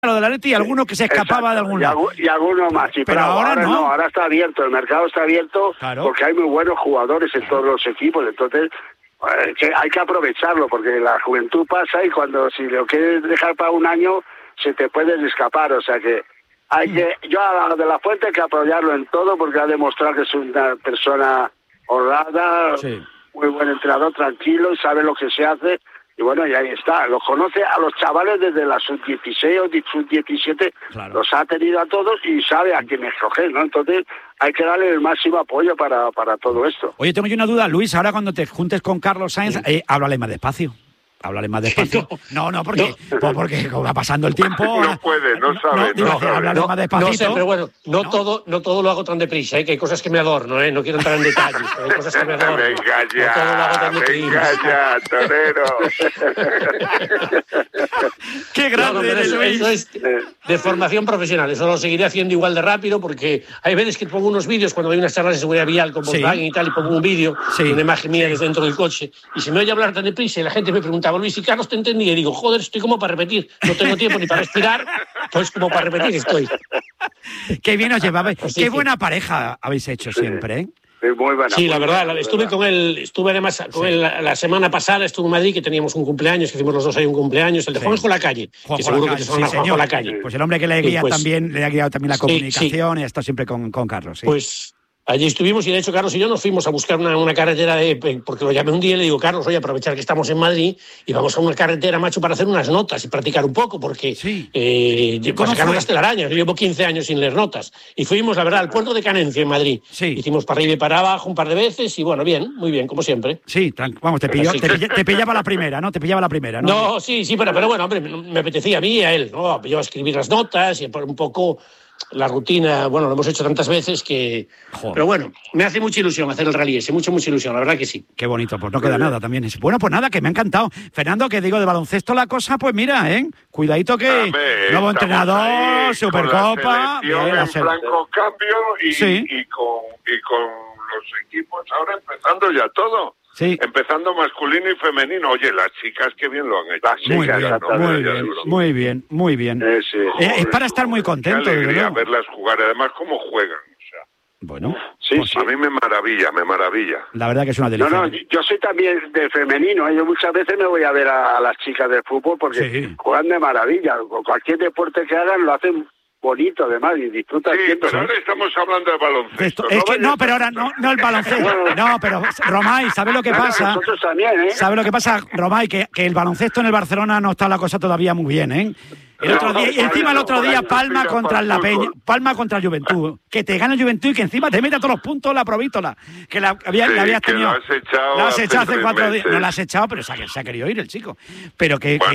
lo del Atleti y alguno que se escapaba. Exacto, de algún lado. y alguno más, sí, pero ahora no. Ahora está abierto, el mercado está abierto, claro, porque hay muy buenos jugadores en todos los equipos, entonces que hay que aprovecharlo, porque la juventud pasa y cuando si lo quieres dejar para un año se te pueden escapar, o sea que hay que, yo a De La Fuente hay que apoyarlo en todo porque ha demostrado que es una persona honrada, sí, muy buen entrenador, tranquilo y sabe lo que se hace. Y bueno, y ahí está, los conoce a los chavales desde la sub-16 o sub-17, claro, los ha tenido a todos y sabe a quién escoger, ¿no? Entonces hay que darle el máximo apoyo para todo esto. Oye, tengo yo una duda, Luis, ahora cuando te juntes con Carlos Sainz, háblale más despacio. Háblale más despacio. No, porque va pasando el tiempo. No puede, no sabe. Háblale más despacito. No sé, pero bueno, no todo lo hago tan deprisa, que hay cosas que me adorno, no quiero entrar en detalles, pero hay cosas que me adorno. Venga ya, no todo lo hago tan venga ya, torero. Qué grande eres, Luis. Eso es de formación profesional, eso lo seguiré haciendo igual de rápido, porque hay veces que pongo unos vídeos cuando hay unas charlas de seguridad vial con Volkswagen y tal, y pongo un vídeo, una imagen mía desde dentro del coche, y se me oye hablar tan deprisa y la gente me pregunta, Luis, y Carlos te entendía, y digo, joder, estoy como para repetir, no tengo tiempo ni para respirar, pues como para repetir estoy. Qué bien os llevabais, qué buena pareja habéis hecho siempre, ¿eh? Muy buena, sí, la verdad, estuve con él, además con él la semana pasada, estuve en Madrid, que teníamos un cumpleaños, que hicimos los dos ahí un cumpleaños, el de Juanjo La Calle, que seguro que son Juanjo La Calle. Pues el hombre que le guía también, le ha guiado también la comunicación y ha estado siempre con Carlos. Sí. Pues allí estuvimos y de hecho Carlos y yo nos fuimos a buscar una carretera, porque lo llamé un día y le digo, Carlos, voy a aprovechar que estamos en Madrid y vamos a una carretera, macho, para hacer unas notas y practicar un poco, porque para sacar unas telarañas. Yo llevo 15 años sin leer notas. Y fuimos, la verdad, al puerto de Canencia, en Madrid. Sí. Hicimos para arriba y para abajo un par de veces y bueno, bien, muy bien, como siempre. Sí, vamos, te pillaba la primera, ¿no? Te pillaba la primera, ¿no? No, sí, pero bueno, hombre, me apetecía a mí y a él, ¿no? Yo a escribir las notas y un poco la rutina, bueno, lo hemos hecho tantas veces que... Joder. Pero bueno, me hace mucha ilusión hacer el rally ese, mucha ilusión, la verdad que sí. Qué bonito, pues no queda nada también. Bueno, pues nada, que me ha encantado. Fernando, que digo, de baloncesto la cosa, pues mira, cuidadito que nuevo entrenador, Supercopa... Bien, en blanco cambio y con los equipos ahora empezando ya todo. Sí. Empezando masculino y femenino. Oye, las chicas qué bien lo han hecho. Muy bien. Es para estar muy contento. Qué alegría verlas jugar. Además, cómo juegan. O sea, bueno, pues a mí me maravilla. La verdad que es una delicia. No, yo soy también de femenino. Yo muchas veces me voy a ver a las chicas del fútbol porque juegan de maravilla. Cualquier deporte que hagan lo hacen bonito además y disfruta siempre. Pero ahora estamos hablando de baloncesto. Pero ahora no el baloncesto. No, pero Romay, ¿sabe lo que pasa? Nosotros también, ¿Sabe lo que pasa, Romay? Que el baloncesto en el Barcelona no está la cosa todavía muy bien, ¿eh? El otro día Palma contra la Peña, Palma contra el Juventud, que te gana el Juventud y que encima te mete a todos los puntos la Provítola, que la habías tenido. La has echado hace 4 días. No la has echado, pero se ha querido ir el chico. Pero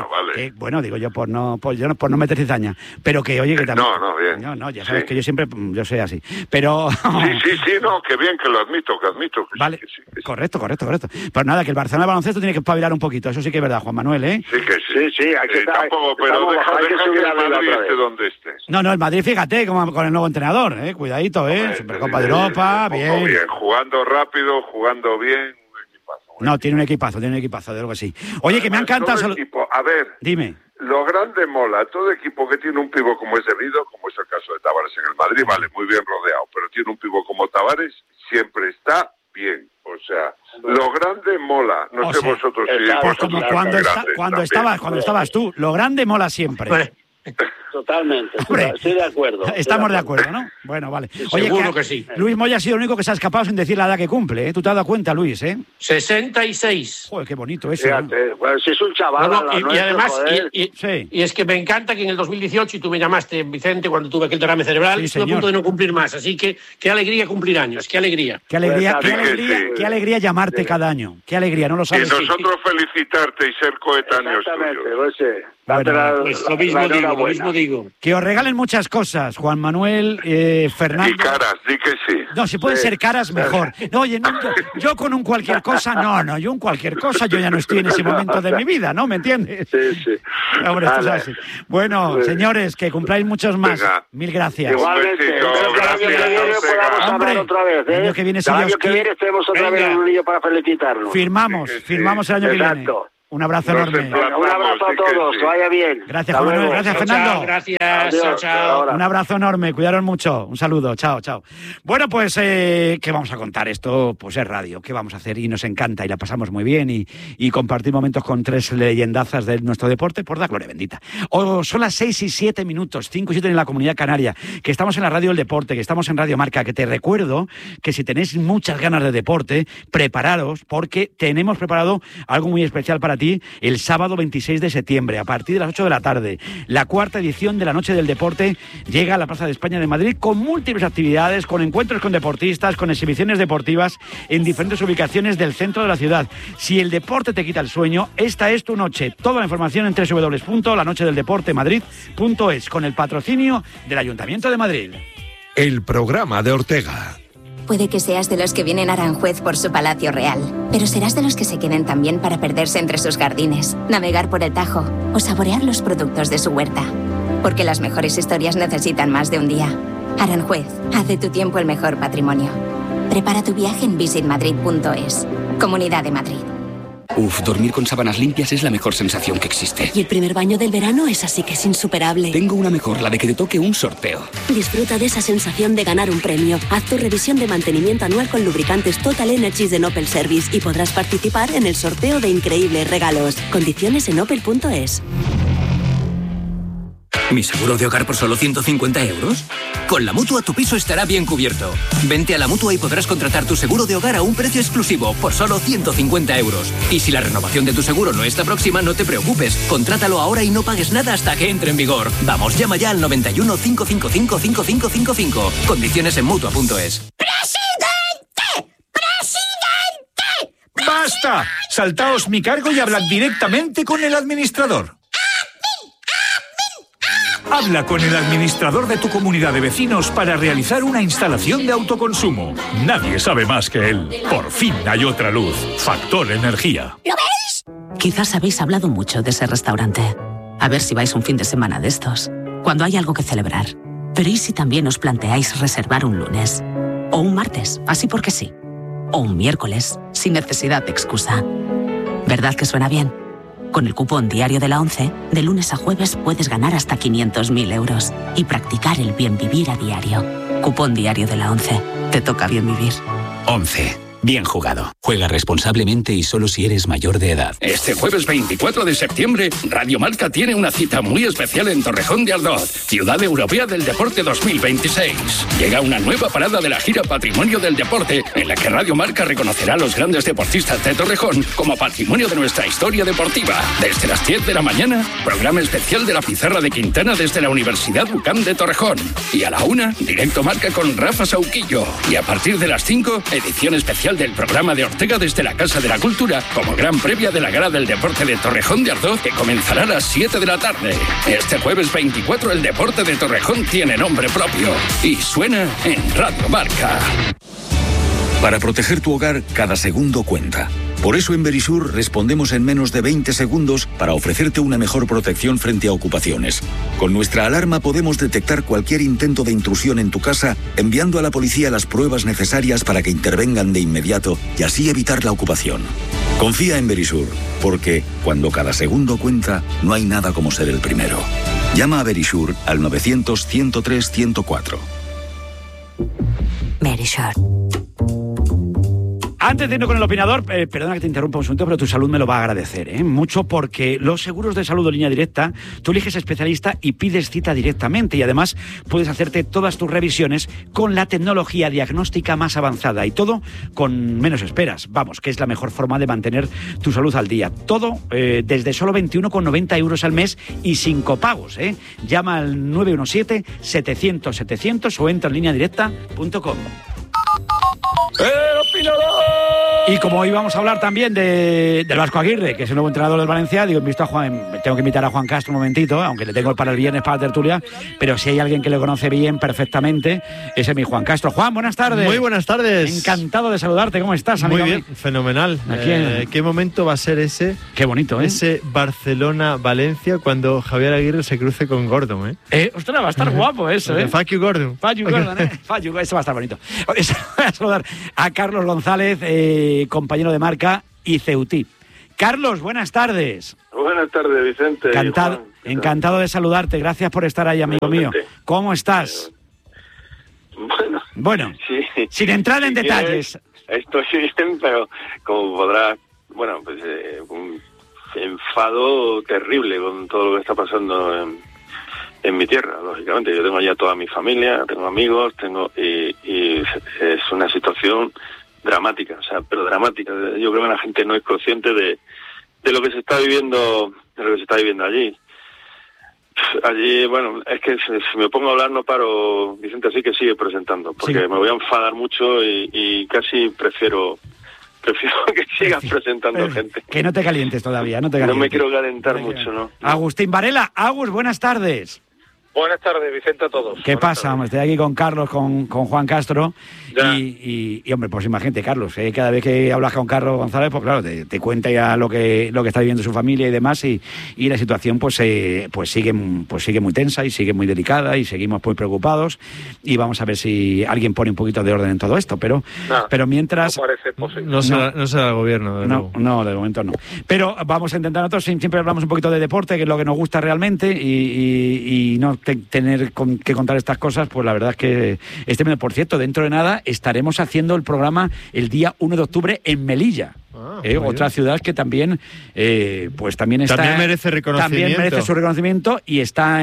bueno, digo yo por no meter cizaña, pero que oye que también. No, bien. No, ya sabes que yo soy así. Pero sí, no, que bien que lo admito. Vale. Que sí. Correcto. Pues nada, que el Barcelona de baloncesto tiene que espabilar un poquito, eso sí que es verdad, Juan Manuel, ¿eh? Sí que sí, hay que tampoco, pero deja que el Madrid esté donde esté. No, el Madrid, fíjate, como con el nuevo entrenador, cuidadito, Supercopa de Europa, bien. Jugando rápido, jugando bien, un equipazo. No, tiene un equipazo, de algo así. Oye, que me encanta... A ver, dime. Lo grande mola, todo equipo que tiene un pivo como es debido, como es el caso de Tavares en el Madrid, vale, muy bien rodeado, pero tiene un pivo como Tavares, siempre está bien. O sea, lo grande mola. No sé vosotros si... Pues como cuando estabas tú, lo grande mola siempre. Totalmente, estoy de acuerdo. Estamos de acuerdo, ¿no? Bueno, vale. Oye, seguro que sí. Luis Moya ha sido el único que se ha escapado sin decir la edad que cumple, ¿eh? Tú te has dado cuenta, Luis, 66. Joder, qué bonito eso. Fíjate, bueno, si es un chaval. Y además, y es que me encanta que en el 2018, y tú me llamaste, Vicente, cuando tuve aquel derrame cerebral, estuve a punto de no cumplir más. Así que qué alegría cumplir años, qué alegría. Qué alegría llamarte cada año. Qué alegría, no lo sabes. Y nosotros felicitarte y ser coetáneos tuyos. Lo mismo digo. Que os regalen muchas cosas, Juan Manuel, Fernando. Y caras, di que sí. No, si pueden ser caras, mejor. No, oye, yo con un cualquier cosa, yo un cualquier cosa, yo ya no estoy en ese momento de mi vida, ¿no? ¿Me entiendes? Sí. Hombre, esto es así. Bueno, señores, que cumpláis muchos más. Venga. Mil gracias. Igualmente. Hombre, otra vez, el año que viene, tenemos otra vez un lío para felicitarnos. Firmamos el año que viene. Un abrazo enorme. Un abrazo a todos, que vaya bien. Gracias, Juan Manuel. Gracias, Fernando. Chao, gracias. Chao. Un abrazo enorme, cuidaros mucho. Un saludo, chao. Bueno, pues, ¿qué vamos a contar? Esto, pues es radio. ¿Qué vamos a hacer? Y nos encanta y la pasamos muy bien y compartir momentos con 3 leyendazas de nuestro deporte, por la gloria bendita. Son las 6 y 7 minutos, 5 y 7 en la Comunidad Canaria, que estamos en la radio del deporte, que estamos en Radio Marca, que te recuerdo que si tenéis muchas ganas de deporte, prepararos, porque tenemos preparado algo muy especial para ti el sábado 26 de septiembre, a partir de las 8 de la tarde. La 4ª edición de la Noche del Deporte llega a la Plaza de España de Madrid con múltiples actividades, con encuentros con deportistas, con exhibiciones deportivas en diferentes ubicaciones del centro de la ciudad. Si el deporte te quita el sueño, esta es tu noche. Toda la información en www.lanochedeldeportemadrid.es, con el patrocinio del Ayuntamiento de Madrid. El programa de Ortega. Puede que seas de los que vienen a Aranjuez por su palacio real, pero serás de los que se queden también para perderse entre sus jardines, navegar por el Tajo o saborear los productos de su huerta. Porque las mejores historias necesitan más de un día. Aranjuez, haz de tu tiempo el mejor patrimonio. Prepara tu viaje en visitmadrid.es. Comunidad de Madrid. Dormir con sábanas limpias es la mejor sensación que existe. Y el primer baño del verano es así que es insuperable. Tengo una mejor, la de que te toque un sorteo. Disfruta de esa sensación de ganar un premio. Haz tu revisión de mantenimiento anual con lubricantes Total Energies de Opel Service y podrás participar en el sorteo de increíbles regalos. Condiciones en opel.es. ¿Mi seguro de hogar por solo 150 euros? Con la Mutua tu piso estará bien cubierto. Vente a la Mutua y podrás contratar tu seguro de hogar a un precio exclusivo por solo 150 euros. Y si la renovación de tu seguro no está próxima, no te preocupes. Contrátalo ahora y no pagues nada hasta que entre en vigor. Vamos, llama ya al 91 555 5555. Condiciones en Mutua.es. ¡Presidente! ¡Basta! Saltaos mi cargo y hablad directamente con el administrador. Habla con el administrador de tu comunidad de vecinos para realizar una instalación de autoconsumo. Nadie sabe más que él. Por fin hay otra luz. Factor Energía. ¿Lo veis? Quizás habéis hablado mucho de ese restaurante. A ver si vais un fin de semana de estos, cuando hay algo que celebrar. Pero ¿y si también os planteáis reservar un lunes? O un martes, así porque sí. O un miércoles, sin necesidad de excusa. ¿Verdad que suena bien? Con el cupón diario de la ONCE, de lunes a jueves puedes ganar hasta 500.000 euros y practicar el bien vivir a diario. Cupón diario de la ONCE. Te toca bien vivir. ONCE. Bien jugado. Juega responsablemente y solo si eres mayor de edad. Este jueves 24 de septiembre, Radio Marca tiene una cita muy especial en Torrejón de Ardoz, Ciudad Europea del Deporte 2026. Llega una nueva parada de la gira Patrimonio del Deporte, en la que Radio Marca reconocerá a los grandes deportistas de Torrejón como patrimonio de nuestra historia deportiva. Desde las 10 de la mañana, programa especial de la Pizarra de Quintana desde la Universidad UCAM de Torrejón. Y a la 1, directo Marca con Rafa Sauquillo. Y a partir de las 5, edición especial del programa de Ortega desde la Casa de la Cultura, como gran previa de la Gala del Deporte de Torrejón de Ardoz, que comenzará a las 7 de la tarde. Este jueves 24 el deporte de Torrejón tiene nombre propio y suena en Radio Marca. Para proteger tu hogar, cada segundo cuenta. Por eso en Verisur respondemos en menos de 20 segundos para ofrecerte una mejor protección frente a ocupaciones. Con nuestra alarma podemos detectar cualquier intento de intrusión en tu casa, enviando a la policía las pruebas necesarias para que intervengan de inmediato y así evitar la ocupación. Confía en Verisur, porque cuando cada segundo cuenta, no hay nada como ser el primero. Llama a Verisur al 900-103-104. Verisur. Antes de irnos con el opinador, perdona que te interrumpa un segundo, pero tu salud me lo va a agradecer, mucho, porque los seguros de salud de Línea Directa, tú eliges especialista y pides cita directamente, y además puedes hacerte todas tus revisiones con la tecnología diagnóstica más avanzada y todo con menos esperas. Vamos, que es la mejor forma de mantener tu salud al día. Todo desde solo 21,90 euros al mes y sin copagos. Llama al 917-700-700 o entra en lineadirecta.com. Y como hoy vamos a hablar también del Vasco Aguirre, que es el nuevo entrenador del Valencia, digo, tengo que invitar a Juan Castro un momentito, aunque le tengo para el viernes para la tertulia, pero si hay alguien que le conoce bien, perfectamente, ese es mi Juan Castro. Juan, buenas tardes. Muy buenas tardes. Encantado de saludarte, ¿cómo estás, amigo? Muy bien, fenomenal. ¿Qué momento va a ser ese? Qué bonito, Ese Barcelona-Valencia cuando Javier Aguirre se cruce con Gordon, Ostras, va a estar guapo eso, Fuck you, Gordon. Fuck you, Gordon, Fuck you, eso va a estar bonito. Voy a saludar a Carlos González, compañero de Marca y Ceutí, Carlos, buenas tardes. Buenas tardes, Vicente. Encantado de saludarte. Gracias por estar ahí, amigo mío. ¿Cómo estás? Bueno, sí, sin entrar en detalles. Estoy bien, pero como podrás, pues un enfado terrible con todo lo que está pasando en mi tierra, lógicamente. Yo tengo ya toda mi familia, tengo amigos, y es una situación dramática, pero dramática. Yo creo que la gente no es consciente de lo que se está viviendo, allí. Allí, es que si me pongo a hablar no paro, Vicente, así que sigue presentando, porque me voy a enfadar mucho y casi prefiero que sigas presentando gente. Que no te calientes todavía, no me quiero calentar mucho, ¿no? Agustín Varela. Agus, buenas tardes. Buenas tardes, Vicente, a todos. ¿Qué pasa? Estoy aquí con Carlos, con Juan Castro. Y hombre, pues imagínate, Carlos, cada vez que hablas con Carlos González, pues claro, te cuenta ya lo que está viviendo su familia y demás, y la situación pues sigue muy tensa y sigue muy delicada, y seguimos muy preocupados, y vamos a ver si alguien pone un poquito de orden en todo esto, pero mientras... No parece posible. No será el gobierno. No, de momento no. Pero vamos a intentar nosotros, siempre hablamos un poquito de deporte, que es lo que nos gusta realmente, y no tener que contar estas cosas, pues la verdad es que por cierto, dentro de nada estaremos haciendo el programa el día 1 de octubre en Melilla. Otra ciudad que también también está, también merece reconocimiento. También merece su reconocimiento, y está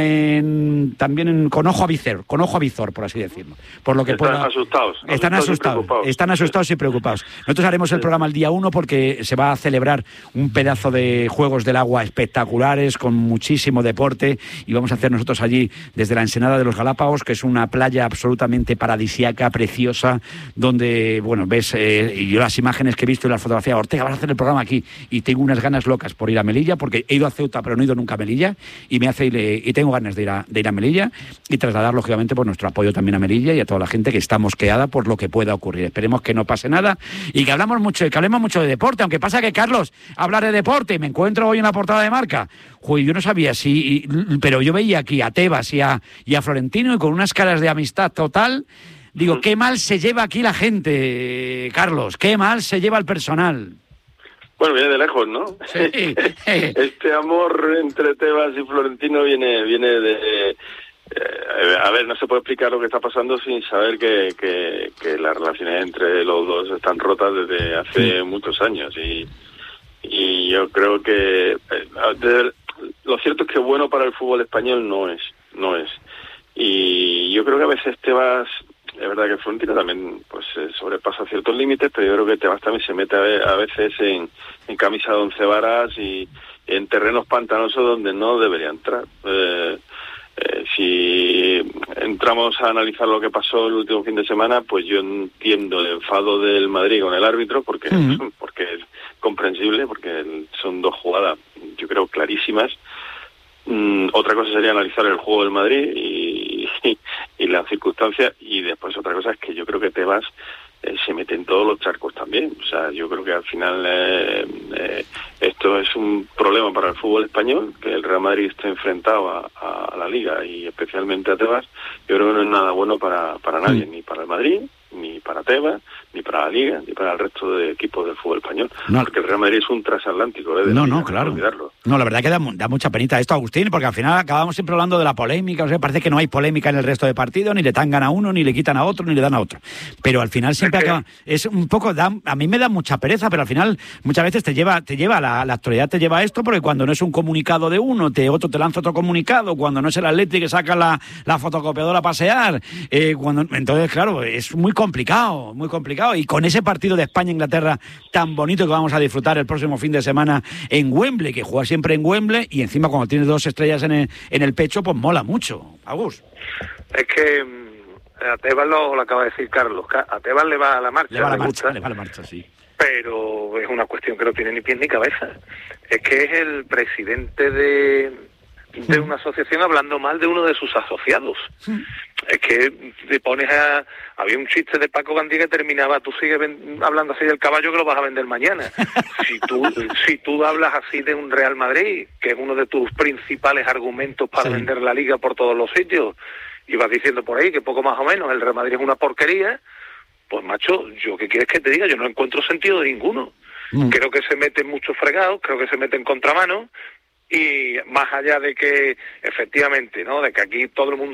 con ojo a visor, por así decirlo. Por lo que están asustados y preocupados. Nosotros haremos el programa el día 1 porque se va a celebrar un pedazo de Juegos del Agua espectaculares, con muchísimo deporte, y vamos a hacer nosotros allí desde la Ensenada de los Galápagos, que es una playa absolutamente paradisíaca, preciosa, donde, ves, y yo las imágenes que he visto y las fotografías, Ortega, vas a hacer el programa aquí, y tengo unas ganas locas por ir a Melilla, porque he ido a Ceuta pero no he ido nunca a Melilla, y tengo ganas de ir a Melilla, y trasladar lógicamente por nuestro apoyo también a Melilla y a toda la gente que está mosqueada por lo que pueda ocurrir. Esperemos que no pase nada y que hablemos mucho de deporte, aunque pasa que, Carlos, hablar de deporte, me encuentro hoy en la portada de Marca. Yo no sabía pero yo veía aquí a Tebas y a Florentino, y con unas caras de amistad total. Digo, qué mal se lleva aquí la gente, Carlos, qué mal se lleva el personal. Bueno, viene de lejos, ¿no? Sí. Este amor entre Tebas y Florentino viene de... a ver, no se puede explicar lo que está pasando sin saber que las relaciones entre los dos están rotas desde hace muchos años, y yo creo que lo cierto es que bueno para el fútbol español no es. Y yo creo que a veces Tebas... Es verdad que Florentino también sobrepasa ciertos límites, pero yo creo que Tebas también se mete a veces en camisa de 11 varas y en terrenos pantanosos donde no debería entrar. Si entramos a analizar lo que pasó el último fin de semana, pues yo entiendo el enfado del Madrid con el árbitro, porque es comprensible, porque son dos jugadas, yo creo, clarísimas. Otra cosa sería analizar el juego del Madrid y las circunstancias, y después otra cosa es que yo creo que Tebas se mete en todos los charcos también. O sea, yo creo que al final esto es un problema para el fútbol español, que el Real Madrid esté enfrentado a la Liga y especialmente a Tebas. Yo creo que no es nada bueno para nadie, ni para el Madrid, ni para Tebas, ni para la Liga, ni para el resto de equipos del fútbol español. Porque el Real Madrid es un transatlántico. Claro. No, la verdad que da mucha penita esto, Agustín, porque al final acabamos siempre hablando de la polémica. O sea, parece que no hay polémica en el resto de partidos, ni le tangan a uno, ni le quitan a otro, ni le dan a otro. Pero al final siempre acaba... Es un poco... a mí me da mucha pereza, pero al final muchas veces te lleva la actualidad te lleva a esto, porque cuando no es un comunicado de uno, otro te lanza otro comunicado, cuando no es el Atleti que saca la fotocopiadora a pasear, entonces, claro, es muy complicado, y con ese partido de España-Inglaterra tan bonito que vamos a disfrutar el próximo fin de semana en Wembley, que juega siempre en Wembley, y encima cuando tienes 2 estrellas en el pecho, pues mola mucho. Agus. Es que a Tebas lo acaba de decir Carlos, a Tebas le va a la marcha. Le va a la marcha, sí. Pero es una cuestión que no tiene ni pies ni cabeza. Es que es el presidente de una asociación hablando mal de uno de sus asociados. Es que te pones había un chiste de Paco Gandía que terminaba: tú sigues hablando así del caballo que lo vas a vender mañana. Si tú hablas así de un Real Madrid, que es uno de tus principales argumentos para vender la Liga por todos los sitios, y vas diciendo por ahí que poco más o menos el Real Madrid es una porquería, pues macho, ¿yo qué quieres que te diga? Yo no encuentro sentido de ninguno. Creo que se mete en muchos fregados, creo que se mete en contramano, y más allá de que, efectivamente, ¿no?, de que aquí todo el mundo